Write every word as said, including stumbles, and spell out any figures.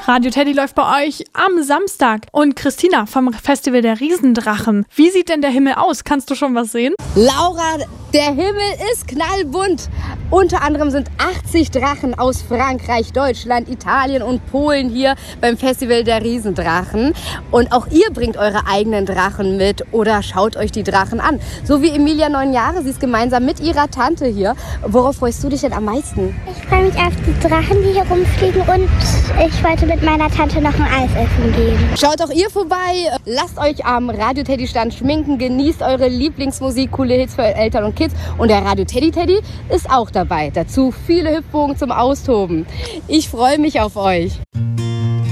Radio Teddy läuft bei euch am Samstag. Und Christina vom Festival der Riesendrachen. Wie sieht denn der Himmel aus? Kannst du schon was sehen? Laura, der Himmel ist knallbunt. Unter anderem sind achtzig Drachen aus Frankreich, Deutschland, Italien und Polen hier beim Festival der Riesendrachen. Und auch ihr bringt eure eigenen Drachen mit oder schaut euch die Drachen an. So wie Emilia, neun Jahre, sie ist gemeinsam mit ihrer Tante hier. Worauf freust du dich denn am meisten? Ich freue mich auf die Drachen, die hier rumfliegen, und ich wollte mit meiner Tante noch ein Eis essen gehen. Schaut auch ihr vorbei, lasst euch am Radio Teddy Stand schminken, genießt eure Lieblingsmusik, coole Hits für Eltern und Kids, und der Radio Teddy Teddy ist auch dabei. Dazu viele Hüpfburgen zum Austoben. Ich freue mich auf euch.